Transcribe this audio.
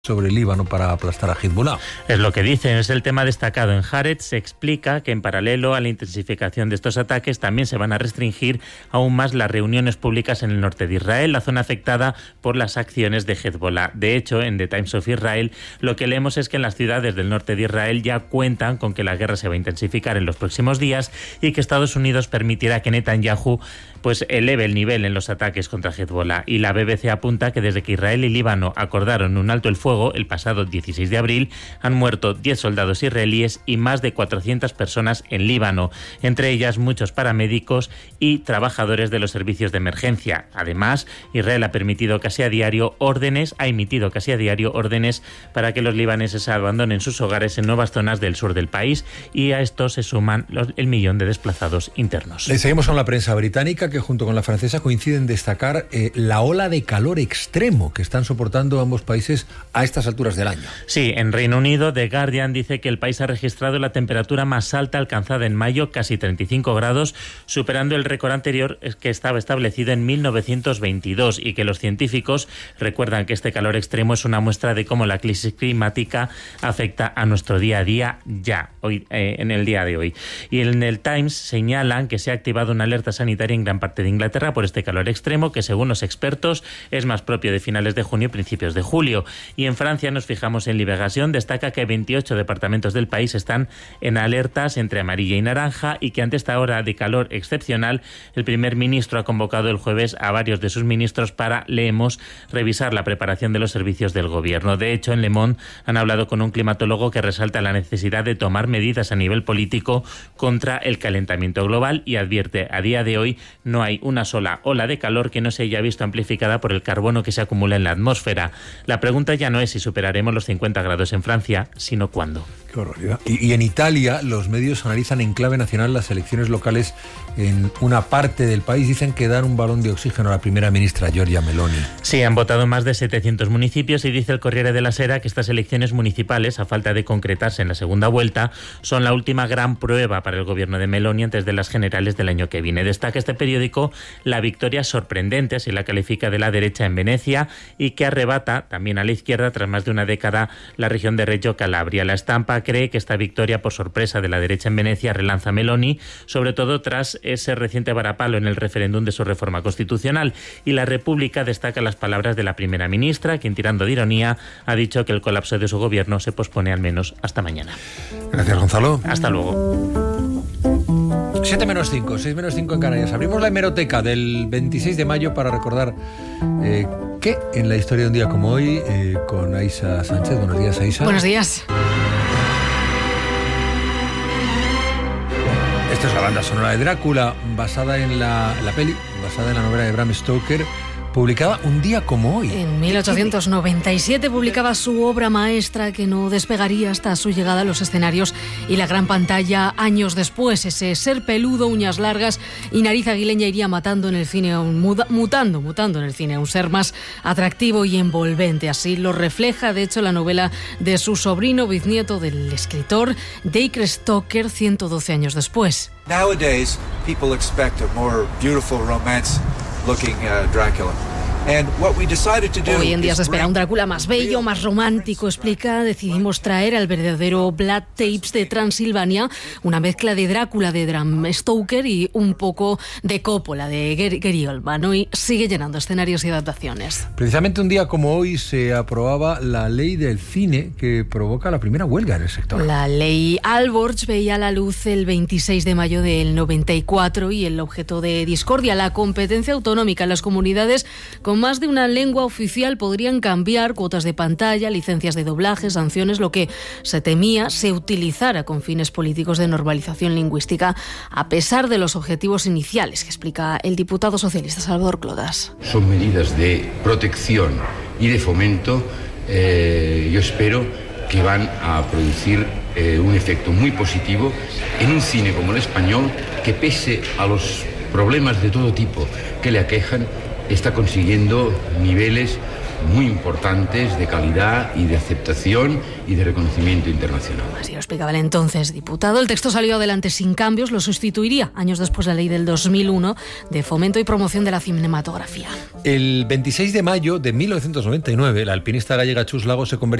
sobre el Líbano para aplastar a Hezbollah. Es lo que dicen, es el tema destacado. En Haaretz se explica que en paralelo a la intensificación de estos ataques también se van a restringir aún más las reuniones públicas en el norte de Israel, la zona afectada por las acciones de Hezbollah. De hecho, en The Times of Israel lo que leemos es que en las ciudades del norte de Israel ya cuentan con que la guerra se va a intensificar en los próximos días y que Estados Unidos permitirá que Netanyahu eleve el nivel en los ataques contra Hezbollah. Y la BBC apunta que desde que Israel y Líbano acordaron un alto el fuego el pasado 16 de abril, han muerto 10 soldados israelíes y más de 400 personas en Líbano, entre ellas muchos paramédicos y trabajadores de los servicios de emergencia. Además, Israel ha emitido casi a diario órdenes para que los libaneses abandonen sus hogares en nuevas zonas del sur del país, y a esto se suman el millón de desplazados internos. Seguimos con la prensa británica, que junto con la francesa coincide en destacar la ola de calor extremo que están soportando ambos países a estas alturas del año. Sí, en Reino Unido, The Guardian dice que el país ha registrado la temperatura más alta alcanzada en mayo, casi 35 grados, superando el récord anterior que estaba establecido en 1922, y que los científicos recuerdan que este calor extremo es una muestra de cómo la crisis climática afecta a nuestro día a día en el día de hoy. Y en el Times señalan que se ha activado una alerta sanitaria en gran parte de Inglaterra por este calor extremo, que según los expertos es más propio de finales de junio y principios de julio. Y en Francia nos fijamos en Libération, destaca que 28 departamentos del país están en alertas entre amarilla y naranja, y que ante esta hora de calor excepcional el primer ministro ha convocado el jueves a varios de sus ministros para, leemos, revisar la preparación de los servicios del gobierno. De hecho, en Le Monde han hablado con un climatólogo que resalta la necesidad de tomar medidas a nivel político contra el calentamiento global, y advierte: a día de hoy no hay una sola ola de calor que no se haya visto amplificada por el carbono que se acumula en la atmósfera. La pregunta ya no es si superaremos los 50 grados en Francia, sino cuándo. Qué horroridad. Y en Italia los medios analizan en clave nacional las elecciones locales en una parte del país. Dicen que dan un balón de oxígeno a la primera ministra Giorgia Meloni. Sí, han votado más de 700 municipios, y dice el Corriere della Sera que estas elecciones municipales, a falta de concretarse en la segunda vuelta, son la última gran prueba para el gobierno de Meloni antes de las generales del año que viene. Destaca este periódico la victoria sorprendente, así la califica, de la derecha en Venecia, y que arrebata también a la izquierda tras más de una década la región de Reggio Calabria. La Stampa cree que esta victoria por sorpresa de la derecha en Venecia relanza a Meloni, sobre todo tras ese reciente varapalo en el referéndum de su reforma constitucional. Y la República destaca las palabras de la primera ministra, quien, tirando de ironía, ha dicho que el colapso de su gobierno se pospone al menos hasta mañana. Gracias, Gonzalo. Hasta luego. 7 menos 5, 6 menos 5 en Canarias. Abrimos la hemeroteca del 26 de mayo para recordar que en la historia de un día como hoy, con Aisa Sánchez. Buenos días, Aisa. Buenos días. Esta es la banda sonora de Drácula, basada en la novela de Bram Stoker, publicada un día como hoy. En 1897 publicaba su obra maestra, que no despegaría hasta su llegada a los escenarios y la gran pantalla años después. Ese ser peludo, uñas largas y nariz aguileña iría mutando en el cine en el cine a un ser más atractivo y envolvente. Así lo refleja, de hecho, la novela de su sobrino bisnieto del escritor, Dacre Stoker, 112 años después. Nowadays, people expect a more beautiful romance-looking Dracula. And what we decided to do. Hoy en día se espera un Drácula más bello, más romántico, explica. Decidimos traer al verdadero Blood Tapes de Transilvania, una mezcla de Drácula de Bram Stoker y un poco de Coppola, de Gary Oldman. Hoy sigue llenando escenarios y adaptaciones. Precisamente un día como hoy se aprobaba la ley del cine que provoca la primera huelga en el sector. La ley Alborch veía la luz el 26 de mayo del 94 y el objeto de discordia, la competencia autonómica en las comunidades con más de una lengua oficial, podrían cambiar cuotas de pantalla, licencias de doblaje, sanciones, lo que se temía se utilizara con fines políticos de normalización lingüística, a pesar de los objetivos iniciales que explica el diputado socialista Salvador Clodas. Son medidas de protección y de fomento, yo espero que van a producir un efecto muy positivo en un cine como el español, que pese a los problemas de todo tipo que le aquejan, está consiguiendo niveles muy importantes de calidad y de aceptación y de reconocimiento internacional. Así lo explicaba el entonces diputado. El texto salió adelante sin cambios, lo sustituiría años después la ley del 2001 de fomento y promoción de la cinematografía. El 26 de mayo de 1999, la alpinista gallega Chus Lago se convirtió